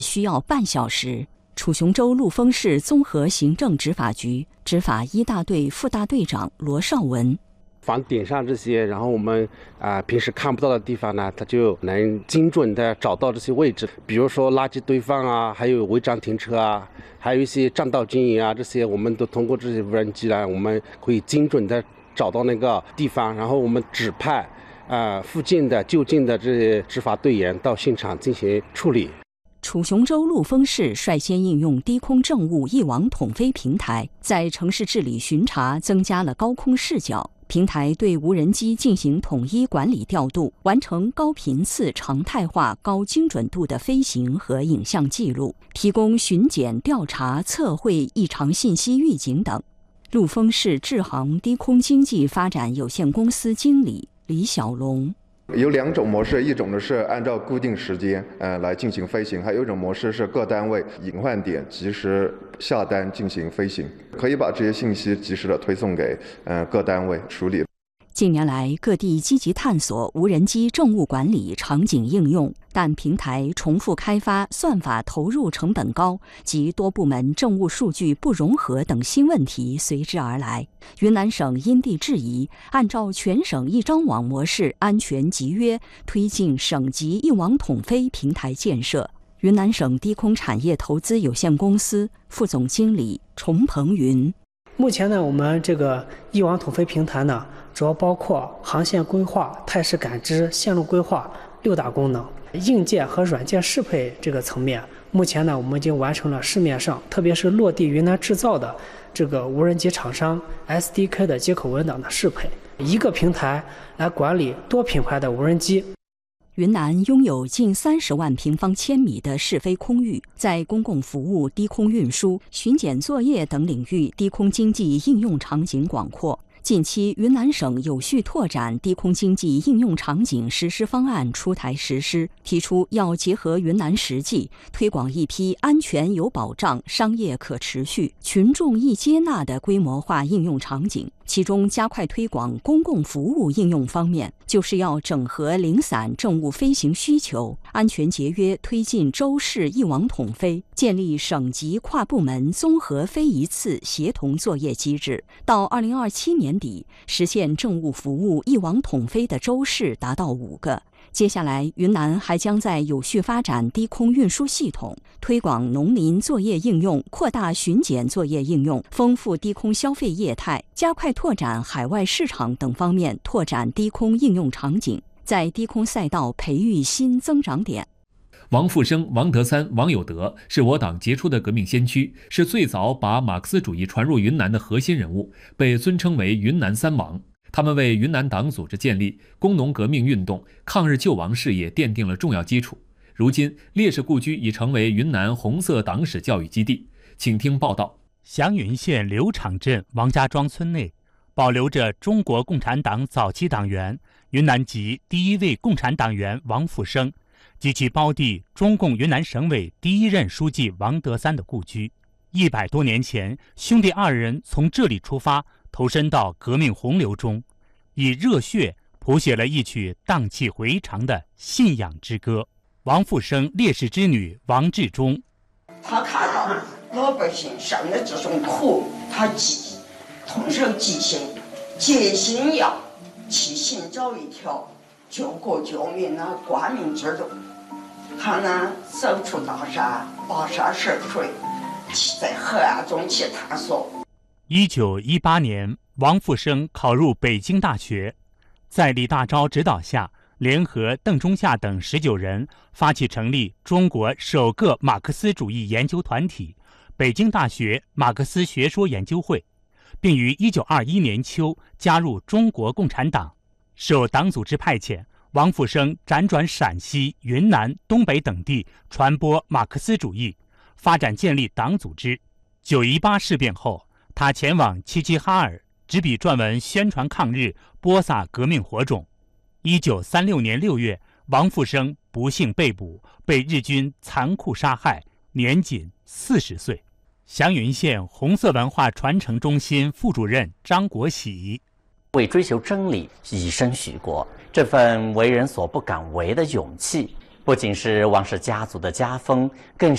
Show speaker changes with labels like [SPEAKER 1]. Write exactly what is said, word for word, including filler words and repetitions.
[SPEAKER 1] 需要半小时。楚雄州陆丰市综合行政执法局执法一大队副大队长罗绍文。
[SPEAKER 2] 房顶上这些，然后我们啊、呃、平时看不到的地方呢，它就能精准的找到这些位置，比如说垃圾堆放啊，还有违章停车啊，还有一些占道经营啊，这些我们都通过这些无人机呢，我们可以精准的找到那个地方，然后我们指派啊、呃、附近的就近的这些执法队员到现场进行处理。
[SPEAKER 1] 楚雄州陆丰市率先应用低空政务一网统飞平台，在城市治理巡查增加了高空视角。平台对无人机进行统一管理调度，完成高频次、常态化、高精准度的飞行和影像记录，提供巡检、调查、测绘、异常信息预警等。陆丰市智航低空经济发展有限公司经理李小龙。
[SPEAKER 3] 有两种模式，一种呢是按照固定时间呃来进行飞行，还有一种模式是各单位隐患点及时下单进行飞行，可以把这些信息及时的推送给呃各单位处理。
[SPEAKER 1] 近年来，各地积极探索无人机政务管理场景应用，但平台重复开发、算法投入成本高及多部门政务数据不融合等新问题随之而来。云南省因地制宜，按照全省一张网模式安全集约，推进省级一网统飞平台建设。云南省低空产业投资有限公司副总经理崇鹏云。
[SPEAKER 4] 目前呢，我们这个一网统飞平台呢，主要包括航线规划、态势感知、线路规划六大功能。硬件和软件适配这个层面，目前呢，我们已经完成了市面上，特别是落地云南制造的这个无人机厂商 S D K 的接口文档的适配，一个平台来管理多品牌的无人机。
[SPEAKER 1] 云南拥有近三十万平方千米的试飞空域，在公共服务、低空运输、巡检作业等领域，低空经济应用场景广阔。近期，云南省有序拓展低空经济应用场景实施方案出台实施，提出要结合云南实际，推广一批安全有保障、商业可持续、群众易接纳的规模化应用场景。其中，加快推广公共服务应用方面，就是要整合零散政务飞行需求，安全节约推进州市一网统飞，建立省级跨部门综合飞一次协同作业机制。到二零二七年底，实现政务服务一网统飞的州市达到五个。接下来，云南还将在有序发展低空运输系统，推广农林作业应用，扩大巡检作业应用，丰富低空消费业态，加快拓展海外市场等方面拓展低空应用场景，在低空赛道培育新增长点。
[SPEAKER 5] 王富生、王德三、王有德是我党杰出的革命先驱，是最早把马克思主义传入云南的核心人物，被尊称为云南三王。他们为云南党组织建立、工农革命运动、抗日救亡事业奠定了重要基础。如今，烈士故居已成为云南红色党史教育基地。请听报道。
[SPEAKER 6] 祥云县柳场镇王家庄村内，保留着中国共产党早期党员、云南籍第一位共产党员王富生及其胞弟中共云南省委第一任书记王德三的故居。一百多年前，兄弟二人从这里出发，投身到革命洪流中，以热血谱写了一曲荡气回肠的信仰之歌。王富生烈士之女王志忠，
[SPEAKER 7] 他看到老百姓受的这种苦，他记同时记心决心要去寻找一条救国救民的光明之路。他呢走出大山，跋山涉水，在黑暗中去探索。
[SPEAKER 6] 一九一八年，王富生考入北京大学，在李大钊指导下，联合邓中夏等十九人，发起成立中国首个马克思主义研究团体——北京大学马克思学说研究会，并于一九二一年秋加入中国共产党。受党组织派遣，王富生辗转陕西、云南、东北等地，传播马克思主义，发展建立党组织。九一八事变后，他前往齐齐哈尔，执笔撰文宣传抗日，播撒革命火种。一九三六年六月，王富生不幸被捕，被日军残酷杀害，年仅四十岁。祥云县红色文化传承中心副主任张国喜，
[SPEAKER 8] 为追求真理以身许国，这份为人所不敢为的勇气，不仅是王氏家族的家风，更是